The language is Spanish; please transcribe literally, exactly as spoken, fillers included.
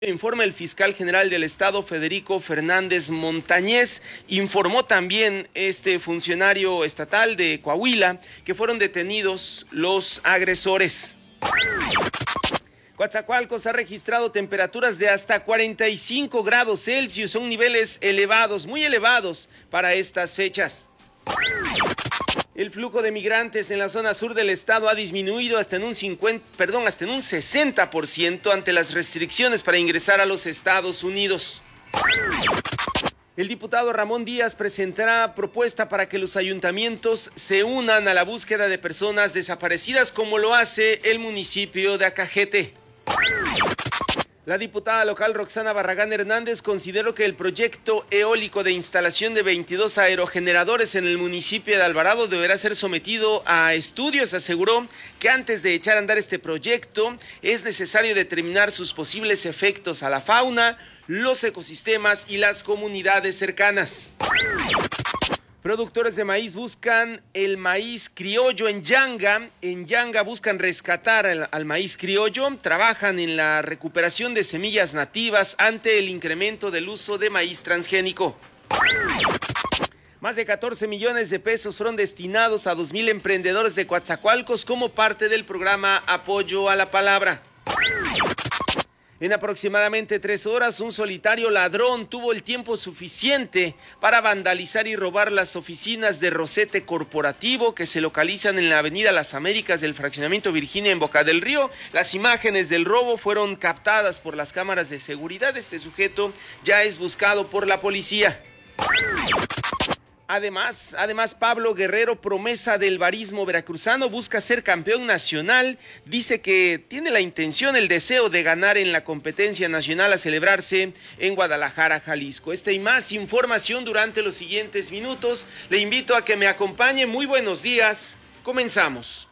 Informa el fiscal general del Estado, Federico Fernández Montañez. Informó también este funcionario estatal de Coahuila que fueron detenidos los agresores. Coatzacoalcos ha registrado temperaturas de hasta cuarenta y cinco grados Celsius. Son niveles elevados, muy elevados para estas fechas. El flujo de migrantes en la zona sur del estado ha disminuido hasta en un cincuenta, perdón, hasta en un sesenta por ciento ante las restricciones para ingresar a los Estados Unidos. El diputado Ramón Díaz presentará propuesta para que los ayuntamientos se unan a la búsqueda de personas desaparecidas, como lo hace el municipio de Acajete. La diputada local Roxana Barragán Hernández consideró que el proyecto eólico de instalación de veintidós aerogeneradores en el municipio de Alvarado deberá ser sometido a estudios. Aseguró que antes de echar a andar este proyecto es necesario determinar sus posibles efectos a la fauna, los ecosistemas y las comunidades cercanas. Productores de maíz buscan el maíz criollo en Yanga. En Yanga buscan rescatar al, al maíz criollo. Trabajan en la recuperación de semillas nativas ante el incremento del uso de maíz transgénico. Más de catorce millones de pesos fueron destinados a dos mil emprendedores de Coatzacoalcos como parte del programa Apoyo a la Palabra. En aproximadamente tres horas, un solitario ladrón tuvo el tiempo suficiente para vandalizar y robar las oficinas de Rosete Corporativo que se localizan en la avenida Las Américas del fraccionamiento Virginia en Boca del Río. Las imágenes del robo fueron captadas por las cámaras de seguridad. Este sujeto ya es buscado por la policía. Además, además, Pablo Guerrero, promesa del barismo veracruzano, busca ser campeón nacional. Dice que tiene la intención, el deseo de ganar en la competencia nacional a celebrarse en Guadalajara, Jalisco. Esta y más información durante los siguientes minutos. Le invito a que me acompañe. Muy buenos días. Comenzamos.